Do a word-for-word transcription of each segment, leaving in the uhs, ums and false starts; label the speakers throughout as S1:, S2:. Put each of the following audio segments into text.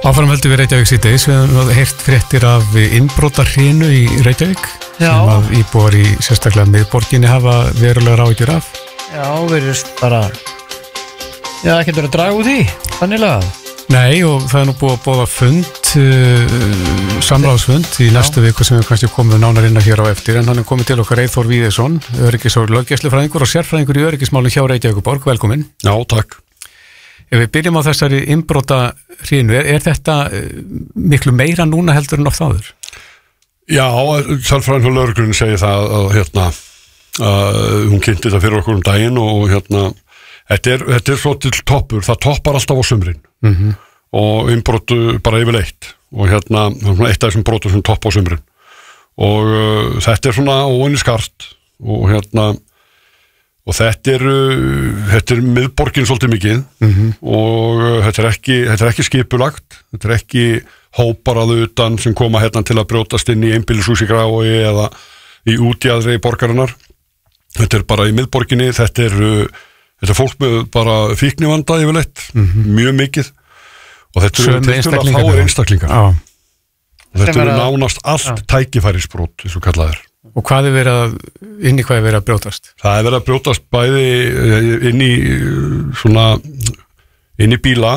S1: Áfram höldum við Reykjavík síðdegis. Við höfum heyrt fréttir af innbrotahrinu í Reykjavík
S2: Já.
S1: sem að íbúar í sérstaklega miðborginni hafa verulega áhyggjur af.
S2: Já, verðist bara Já, ekki verið að draga úr því Þannilega
S1: Nei, og það er nú búið að boða fund uh, samráðsfund í næstu viku sem við kannski komum nánar inn hér á eftir, en hann er komið til okkar Eyþór Víðisson, öryggis- og löggæslufræðingur og sérfræðingur í öryggismálum hjá Reykjavíkurborg. Velkomin.
S3: Já, takk.
S1: Ef við byrjum á þessari innbrotahrinu, er, er þetta miklu meira núna heldur en oft áður?
S3: Já, sálfræðin og lögreglunni segir það að hérna, að hún kynnti þetta fyrir okkur um daginn og hérna, þetta er, þetta er svo til toppur, það toppar alltaf á sumrin
S1: mm-hmm.
S3: og innbrotu bara yfirleitt og hérna, eitt af þessum brotum sem topp á sumrin og uh, þetta er svona óinni skart og hérna og þetta er, þetta er miðborgin svolítið mikið
S1: mm-hmm.
S3: og þetta er, ekki, þetta er ekki skipulagt, þetta er ekki hópar að utan sem koma hérna til að brjótast inn í einbýlishús í Grafarvogi eða í útjaðri borgarinnar. Þetta er bara í miðborginni, þetta er, þetta er fólk með bara fíknivanda yfirleitt, mm-hmm. mjög mikið og þetta eru tiltölulega fáir einstaklingar.
S1: Já.
S3: Og þetta eru nánast allt tækifærisbrot, eins og kallað er.
S1: Og hvað er verið að, inn í hvað er verið að brjótast?
S3: Það er verið að brjótast bæði inn í svona, inn í bíla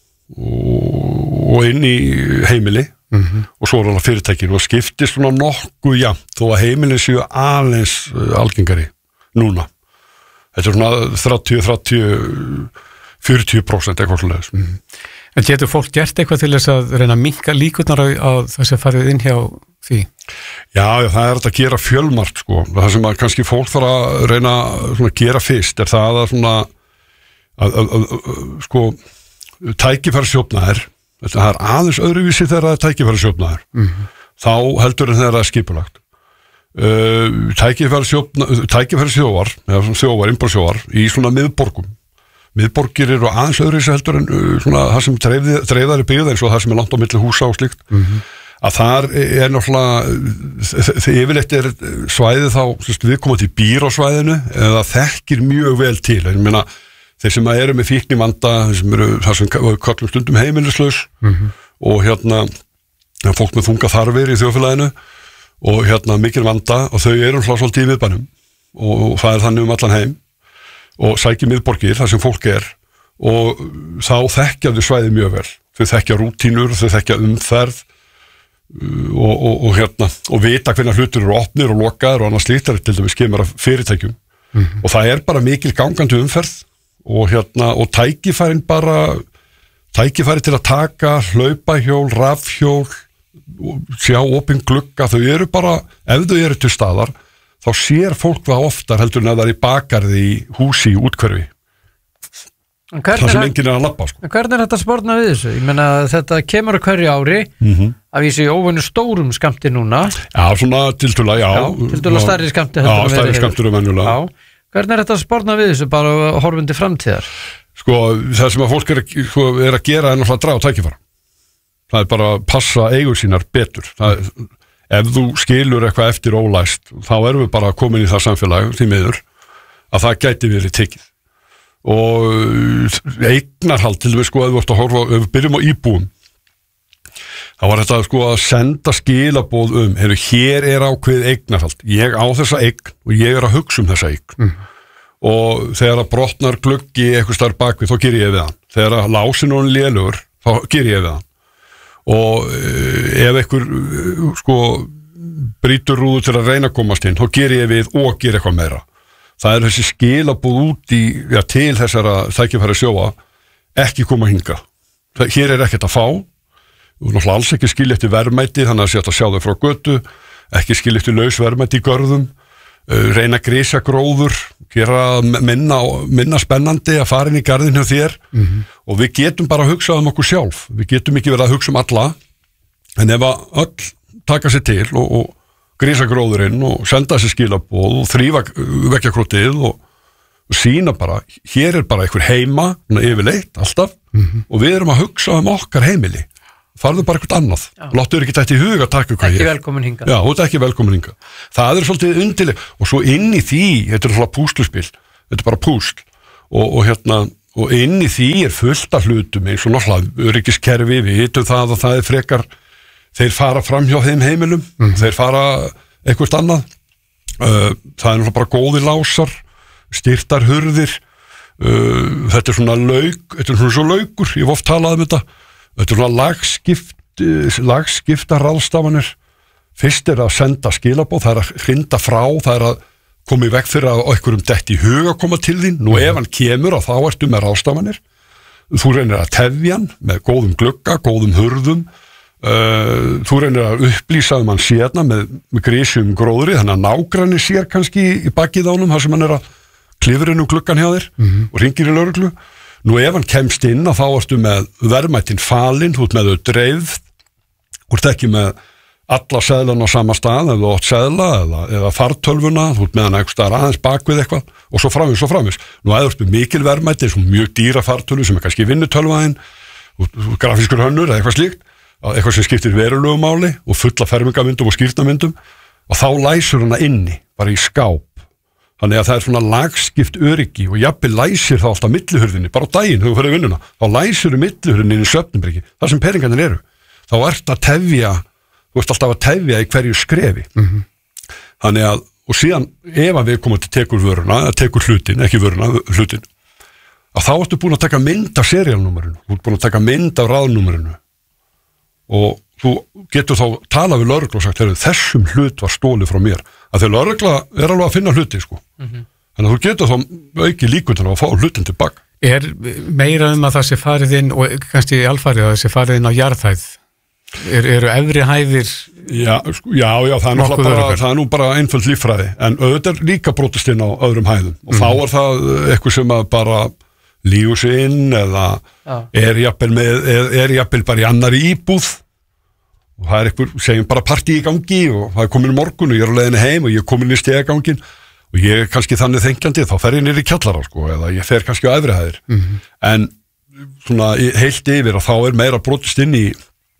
S3: og inn í heimili
S1: mm-hmm. og
S3: svo er alveg fyrirtækin og skiptist svona nokkuð jafnt þó að heimilin séu aðeins algengari núna. Þetta er svona þrjátíu, þrjátíu, fjörutíu prósent eitthvað svoleiðis.
S1: Mm. En getur fólk gert eitthvað til þess að reyna að minnka líkurnar að það sé farið inn hjá því?
S3: Já, já, það er þetta að gera fjölmargt sko. Það sem að kannski fólk þarf að reyna að gera fyrst er það að svona að, að, að, sko tækifærisjófnaðir, það er aðeins öðruvísi þegar það er tækifærisjófnaðir.
S1: Mm-hmm.
S3: Þá heldur en þegar það er skipulagt. Uh, tækifærisjófar eða þjófar, innbrotsjófar í svona miðborgum. Miðborgir eru aðeins öðruvísi heldur en uh, svona það sem dreifðar í byggð eins og það sem er langt á milli húsa og slíkt.
S1: Mm-hmm.
S3: Að þar er náttúrulega þegar yfirleitt er svæðið þá viðkomandi býr á svæðinu eða þekkir mjög vel til. Ég meina, þeir sem eru með fíknivanda, þeir sem eru það sem kallum stundum heimilislaus
S1: mm-hmm.
S3: og hérna fólk með þunga þarfir í þjóðfélaginu og hérna mikil vanda og þau eru hlá svolítið í miðbænum og, og það er þannig um allan heim og sækir miðborgir þar sem fólk er og þá þekkja þau svæðið mjög vel. Þau þekkja rútínur, þau þekkja umferð Og, og, og hérna og vita hvernig hlutur eru opnir og lokaðir og annars slíkt er til dæmis kemur af fyrirtækjum
S1: mm-hmm.
S3: og það er bara mikil gangandi umferð og hérna og tækifærin bara tækifæri til að taka hlaupahjól, rafhjól sjá opin glugga, þau eru bara ef þau eru til staðar þá sér fólk það oftar heldur en að það er í bakarði í húsi í útkverfi það sem enginn er að labba sko.
S2: Hvernig er þetta spórna við þessu? Ég meina þetta kemur á hverju ári
S3: mm-hmm.
S2: af þessi óvenju stórum skammti núna.
S3: Já, svona tiltölulega, já.
S2: Já, tiltölulega stærri skammti.
S3: Já, stærri skammtur um venjulega.
S2: Já, hvernig er þetta spórna við þessu bara horfandi framtíðar?
S3: Sko, það sem að fólk er, sko, er að gera er náttúrulega að draga tækifæra. Það er bara að passa eigur sínar betur. Það, ef þú skilur eitthvað eftir ólæst, þá erum við bara komin í það samfélag, því miður, að það gæti verið tekið. Og eignarhald til við sko að við vortum að horfa, ef við byrjum á íbúum þá var þetta sko að senda skilaboð um, heyrðu, hér er ákveðið eignarhald, ég á þessa eign og ég er að hugsa um þessa eign
S1: mm.
S3: og þegar að brotnar gluggi eitthvað starf bakvið, þá ger ég við hann þegar að lásin hún lélugur, þá ger ég við hann og ef einhver sko brýtur rúðu til að reyna að komast inn, þá ger ég við og ger eitthvað meira. Það er þessi skilabúð út í, já, til þessara tækifæri sjóa ekki koma hinga. Það, hér er ekkert að fá og náttúrulega alls ekki skilja eftir verðmæti þannig að sé að sjá þau frá götu ekki skilja eftir laus verðmæti í görðum uh, reyna að grísja gróður gera minna, minna spennandi að fara inn í garðin hjá þér
S1: mm-hmm.
S3: og við getum bara að hugsa um okkur sjálf við getum ekki verið að hugsa um alla en ef að öll taka sér til og, og grísa gróðurinn og senda þessi skilaboð og þrýfa vekkjakrótið og, og sína bara, hér er bara einhver heima, yfirleitt, alltaf
S1: mm-hmm.
S3: og við erum að hugsa um okkar heimili farðu bara eitthvað annað, láttu þér ekki þetta í huga að taka hvað
S2: ekki
S3: ég
S2: velkomin hinga
S3: já, þú ert ekki velkomin hinga, það er svolítið undirleg og svo inn í því, þetta er svona púsluspil þetta er bara púsl og, og hérna og inn í því er fullt af hlutum eins og náttúrulega öryggiskerfi, við vitum það að það er frekar, þeir fara fram hjá þeim heimilum, mm. þeir fara eitthvað annað, uh, það er náttúrulega bara góðir lásar, styrtar hurðir, uh, þetta er svona lauk, þetta er svona svo laukur, ég hef oft talað um þetta, þetta er svona lagskipt, lagskipta ráðstafanir, fyrst er að senda skilaboð, það er að hrinda frá, það er að koma í veg fyrir að einhverjum detti í hug að koma til þín, nú ef hann kemur og þá ertu með ráðstafanir, þú reynir að tefja hann með góðum glugga, góðum hurðum, uh, þú reynir að upplýsa um hann sérna með, með grísjum gróðri, þannig að nágranni sér kannski í bakið ánum, þar sem hann er að klifra inn um gluggan hjá þér mm-hmm. og ringir í lögreglu, nú ef hann kemst inn og þá ertu með verðmætin falin, þú ert með þau dreifð, þú ert ekki með alla seðlan á sama stað, ef þú átt seðla eða, eða fartölvuna, þú ert með hann eitthvað aðeins bakvið eitthvað og svo framvis og framvis. Nú eða þú ert mikil verðmæti, eins og mjög dýra fartölvu sem er kannski vinnutölvaðinn, grafískur hönnur eða eitthvað slíkt, eitthvað sem skiptir verulegu máli og fulla fermingamyndum og skýrtnamyndum og þá læsur hana inni, bara í skáp. Þannig að það er svona lagskipt öryggi og jafnvel læsir þá alltaf millihurðinni, bara á daginn þegar þú fyrir vinnuna, þá læsir millihurðinni inn í svefnherbergi, þar sem peningarnir eru. Þá ert að tefja þú ert alltaf að tefja í hverju skrefi mm-hmm. þannig að og síðan ef að við komum til tekur vöruna eða tekur hlutin, ekki vöruna, hlutin að þá ertu búin að taka mynd af serialnúmerinu, þú ert búin að taka mynd af ráðnúmerinu og þú getur þá talað við lögreglu og sagt, þessum hlut var stólið frá mér, að þegar lögregla er alveg að finna hluti sko. mm-hmm. Þannig að þú getur þá auki líkundin að fá hlutin tilbaka.
S1: Er meira um að það sé farið inn og kannski í alfarið að það sé farið inn á jarðhæð? Er, eru efri hæðir
S3: já, sko, já, já, það er, bara, það er nú bara einföld líffræði en auðvitað er líka brotist inn á öðrum hæðum og mm. þá er það eitthvað sem að bara lígur sig inn eða já. er jafnvel með er, er jafnvel bara í annari íbúð og það er eitthvað, segjum bara partí í gangi og það er komin morgun og ég er á leiðinni heim og ég er komin í stegagangin og ég er kannski þannig þengjandi, þá fer ég niður í kjallara sko, eða ég fer kannski á efri hæðir mm. en svona heilt yfir og þá er meira brotist inn í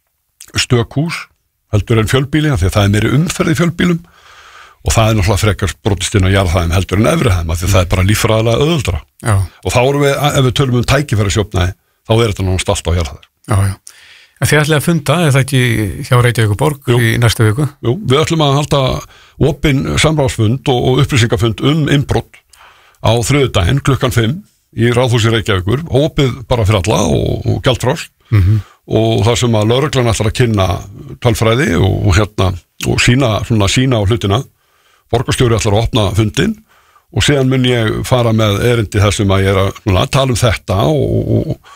S3: stökhús heldur en fjölbíli því að það er meiri umferð í fjölbílum og það er náttúrulega frekar brotist inn á jarðhæðum heldur en efrihæðum því að það er bara líffræðilega auðveldara já. Og þá erum við, ef við tölum um tækifærisjöfnæði þá er þetta náttúrulega allt á jarðhæðar.
S1: Já, já. En þið ætlaði að funda, er það ekki hjá Reykjavíkurborg í næstu viku?
S3: Jú, við ætlum að halda opinn samráðsfund og, og upplýsingafund um innbrot á þriðjudaginn klukkan fimm í Ráðhúsi Reykjavíkur, opið bara fyrir alla og, og gjaldfrjálst mm-hmm. og það sem að lögreglan ætlar að kynna tölfræði og, og hérna og sína, svona sína á hlutina borgarstjóri ætlar að opna fundin og síðan mun ég fara með erindi þessum að ég er að svona, tala um þetta og, og,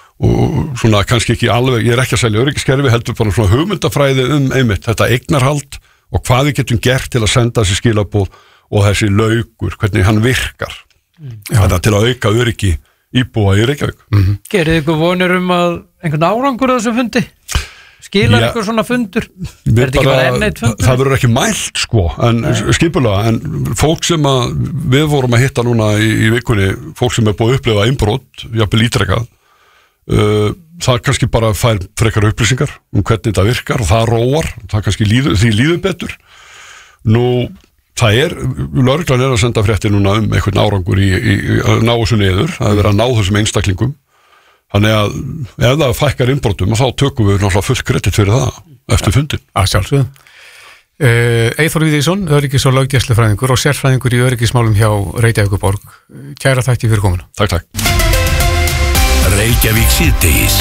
S3: og svona kannski ekki alveg, ég er ekki að selja öryggiskerfi heldur bara svona hugmyndafræði um einmitt þetta eignarhald og hvað við getum gert til að senda þessi skilaboð og þessi laukur, hvernig hann virkar mm. þetta til að auka öryggi íbúa í Reykjavík.
S2: Mm-hmm. Gerið ykkur vonir um að einhvern árangur á þessu fundi? Skilar ykkur svona fundur? Er þetta ekki bara enn eitt fundur?
S3: Það verður ekki mælt sko, en skipulega, en fólk sem að við vorum að hitta núna í, í vikunni, fólk sem er búið að upplifa innbrot, jafnvel ítrekað, uh, það kannski bara fær frekar upplýsingar um hvernig þetta virkar og það róar, það kannski líður, því líður betur. Nú, það er, lögreglan er að senda fréttir núna um einhvern árangur í, í, í að ná þessu niður, að vera að ná þessum einstaklingum þannig að ef það fækkar innbrotum þá tökum við náttúrulega full kredit fyrir það eftir fundin.
S1: Að sjálfsögðu. Uh, Eyþór Víðisson, öryggis- og löggæslufræðingur og sérfræðingur í öryggismálum hjá Reykjavíkurborg. Kæra þætti fyrir komuna.
S3: Takk, takk.
S4: Reykjavík síðdegis.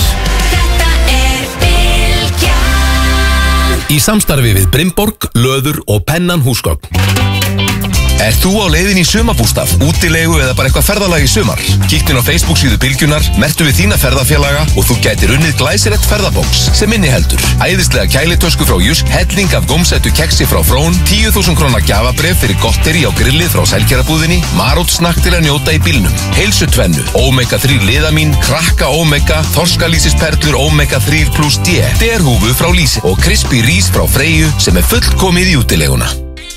S4: Í samstarfi við Brimborg, Löður og Pennan húsgögn. Er þú á leiðin í sumarbústað, útilegu eða bara eitthvað ferðalag í sumar? Kíktu inn á Facebook síðu Bylgjunar, merktu við þína ferðafélaga og þú gætir unnið glæsilegt ferðabóks sem inniheldur æðislega kælitösku frá Jysk, helling af gómsætu keksi frá Frón, tíu þúsund króna gjafabréf fyrir gotteri á grillið frá Selkjarabúðinni, marótsnakk til að njóta í bílnum, heilsutvennu, omega þrjú liðamín, krakka omega, þorskalísisperlur omega þrjú plus D, derhúfu frá Lísi og krispí rís frá Freyju sem er fullkomið í útileguna.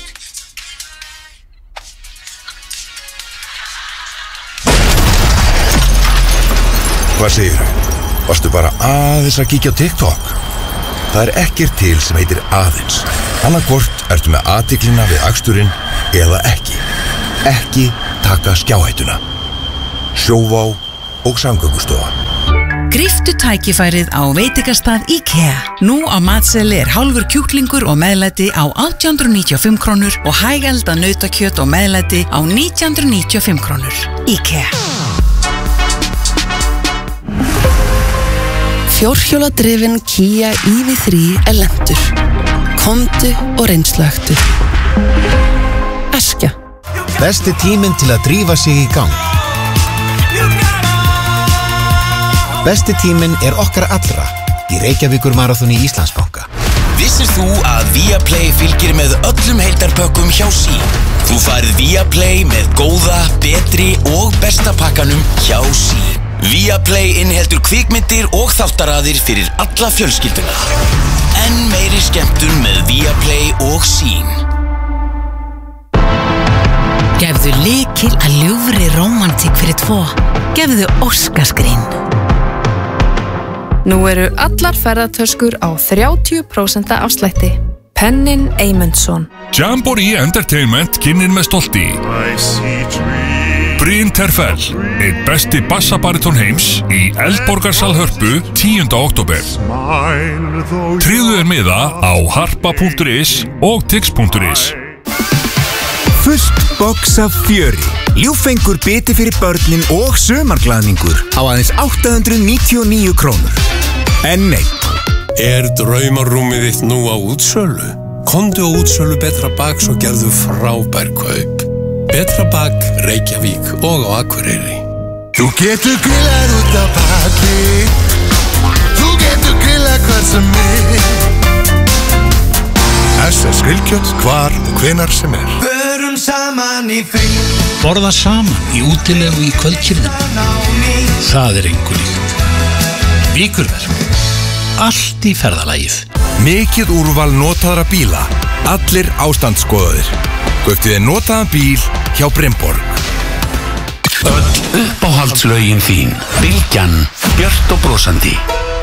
S5: Hvað segirðu? Varstu bara aðeins að kíkja á TikTok? Það er ekkert til sem heitir aðeins. Annarkvort ertu með athyglina við aksturinn eða ekki. Ekki taka skjáhættuna. Sjóvá, og Samgöngustofa.
S6: Gríftu tækifærið á veitingastað IKEA. Nú á matseli er hálfur kjúklingur og meðlæti á átján hundruð níutíu og fimm krónur og hægelda nautakjöt og meðlæti á nítján hundruð níutíu og fimm krónur. IKEA.
S7: Fjórhjóladrifin Kia í ví þrjú er lentur. Komdu og reynslögtu. Eskja.
S8: Besti tíminn til að drífa sig í gang. Besti tíminn er okkar allra í Reykjavíkur Marathoni Íslandsbanka.
S4: Vissir þú að Viaplay fylgir með öllum heildarpökkum hjá Sín? Þú farið Viaplay með góða, betri og besta pakkanum hjá Sín. Viaplay inniheldur kvikmyndir og þáttaraðir fyrir alla fjölskylduna. Enn meiri skemmtun með Viaplay og Sín.
S6: Gefðu lykil að ljúfri rómantík fyrir tvo. Gefðu Óskarsgrín.
S9: Nú eru allar ferðartöskur á þrjátíu prósent afslætti. Pennin Eymundsson.
S10: Jamboree Entertainment kynnir með stolti Bryn Terfell, einn besti bassabariton heims í Eldborgarsal Hörpu tíunda október. Tryggðu þér miða á harpa punktur is og tix punktur is.
S8: Fullt box af fjöri, ljúffengur biti fyrir börnin og sumarglaðningur á aðeins átta hundruð níutíu og níu krónur. En nei.
S11: Er draumarúmið þitt nú á útsölu? Komdu á útsölu Betra Baks og gerðu frábær kaup. Betra Bak, Reykjavík og á Akureyri.
S12: Þú getur grillað út á palli. Þú getur grillað hvar sem er. S S grillkjöt hvar og hvenar sem er.
S13: Förum saman í frí.
S14: Borða saman í útilegu í kvöldkyrðinu. Það er engu líkt. Víkurverk. Allt í ferðalagið.
S5: Mikið úrval notaðra bíla. Allir ástandsskoðaðir. Kauptu þér notaðan bíl hjá Brimborg.
S15: Öll uppáhaldslögin þín. Bylgjan, björt og brosandi.